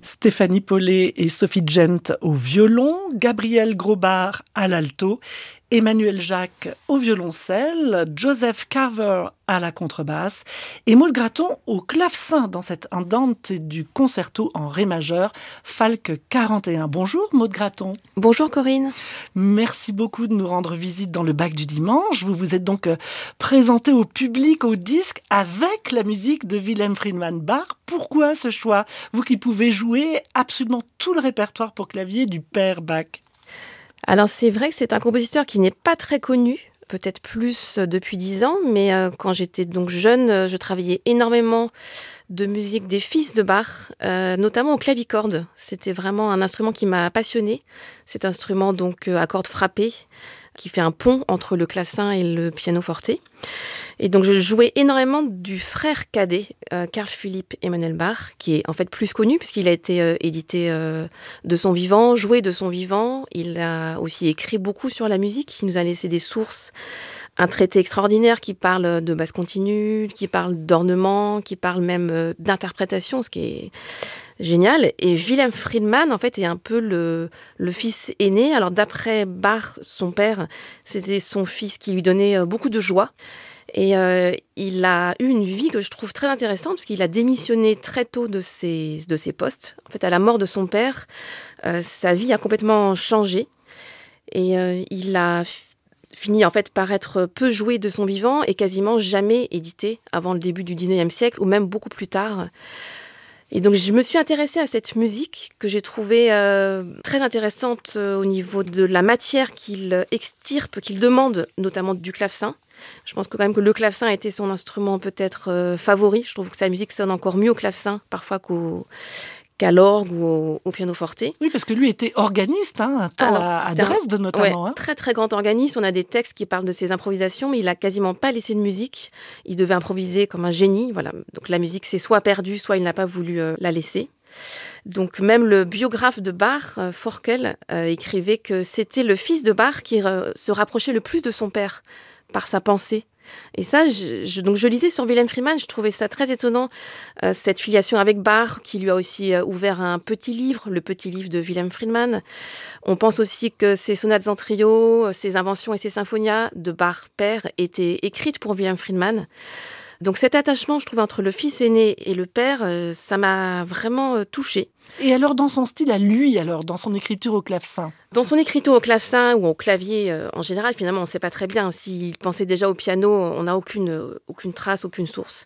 Stéphanie Paulet et Sophie Gent au violon, Gabriel Grobart à l'alto, Emmanuel Jacques au violoncelle, Joseph Carver à la contrebasse et Maude Gratton au clavecin dans cette andante du concerto en ré majeur Falk 41. Bonjour Maude Gratton. Bonjour Corinne. Merci beaucoup de nous rendre visite dans le bac du dimanche. Vous vous êtes donc présentée au public au disque avec la musique de Wilhelm Friedman Bach. Pourquoi ce choix? Vous qui pouvez jouer absolument tout le répertoire pour clavier du père Bach. Alors c'est vrai que c'est un compositeur qui n'est pas très connu, peut-être plus depuis 10 ans, mais quand j'étais donc jeune, je travaillais énormément de musique des fils de Bach, notamment au clavicorde. C'était vraiment un instrument qui m'a passionnée. Cet instrument donc à cordes frappées, qui fait un pont entre le clavecin et le pianoforte. Et donc je jouais énormément du frère cadet, Carl Philipp Emanuel Bach, qui est en fait plus connu puisqu'il a été édité de son vivant, joué de son vivant. Il a aussi écrit beaucoup sur la musique. Il nous a laissé des sources, un traité extraordinaire qui parle de basse continue, qui parle d'ornement, qui parle même d'interprétation, ce qui est génial. Et Wilhelm Friedman, en fait, est un peu le fils aîné. Alors, d'après Bach, son père, c'était son fils qui lui donnait beaucoup de joie. Et il a eu une vie que je trouve très intéressante parce qu'il a démissionné très tôt de ses postes. En fait, à la mort de son père, sa vie a complètement changé. Et il a fini en fait par être peu joué de son vivant et quasiment jamais édité avant le début du 19e siècle ou même beaucoup plus tard. Et donc, je me suis intéressée à cette musique que j'ai trouvée très intéressante au niveau de la matière qu'il extirpe, qu'il demande, notamment du clavecin. Je pense que quand même que le clavecin a été son instrument peut-être favori. Je trouve que sa musique sonne encore mieux au clavecin parfois qu'à l'orgue ou au pianoforte. Oui, parce que lui était organiste, un temps à Dresde notamment. Ouais, très très grand organiste. On a des textes qui parlent de ses improvisations, mais il a quasiment pas laissé de musique. Il devait improviser comme un génie. Voilà. Donc la musique s'est soit perdue, soit il n'a pas voulu la laisser. Donc même le biographe de Bach, Forkel, écrivait que c'était le fils de Bach qui se rapprochait le plus de son père par sa pensée. Et ça, donc je lisais sur Wilhelm Friedman, je trouvais ça très étonnant, cette filiation avec Bach, qui lui a aussi ouvert un petit livre, le petit livre de Wilhelm Friedman. On pense aussi que ses sonates en trio, ses inventions et ses symphonias de Bach père étaient écrites pour Wilhelm Friedman. Donc cet attachement, je trouve, entre le fils aîné et le père, ça m'a vraiment touchée. Et alors dans son style à lui, dans son écriture au clavecin? Dans son écriture au clavecin ou au clavier en général, finalement, on ne sait pas très bien. S'il pensait déjà au piano, on n'a aucune trace, aucune source.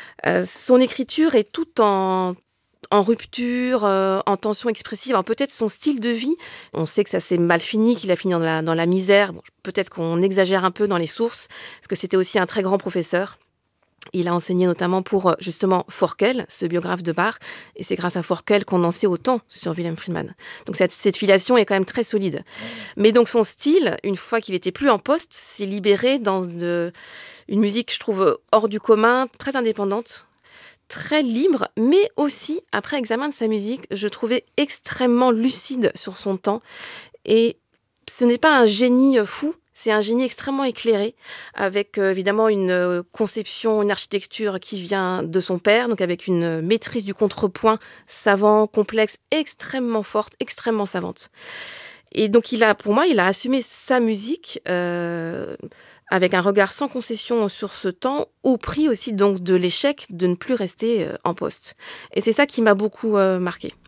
Son écriture est toute en rupture, en tension expressive. Alors peut-être son style de vie, on sait que ça s'est mal fini, qu'il a fini dans la misère. Bon, peut-être qu'on exagère un peu dans les sources, parce que c'était aussi un très grand professeur. Il a enseigné notamment pour, justement, Forkel, ce biographe de Bach, et c'est grâce à Forkel qu'on en sait autant sur Wilhelm Friedman. Donc cette filiation est quand même très solide. Mais donc son style, une fois qu'il était plus en poste, s'est libéré dans une musique, je trouve, hors du commun, très indépendante, très libre, mais aussi, après examen de sa musique, je trouvais extrêmement lucide sur son temps. Et ce n'est pas un génie fou, c'est un génie extrêmement éclairé, avec évidemment une conception, une architecture qui vient de son père, donc avec une maîtrise du contrepoint savant, complexe, extrêmement forte, extrêmement savante. Et donc pour moi, il a assumé sa musique avec un regard sans concession sur ce temps, au prix aussi donc de l'échec de ne plus rester en poste. Et c'est ça qui m'a beaucoup marquée.